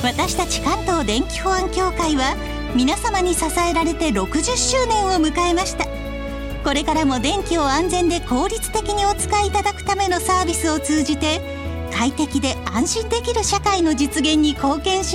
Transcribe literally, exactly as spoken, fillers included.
私たち関東電気保安協会は皆様に支えられてろくじゅっしゅうねんを迎えました。これからも電気を安全で効率的にお使いいただくためのサービスを通じて快適で安心できる社会の実現に貢献し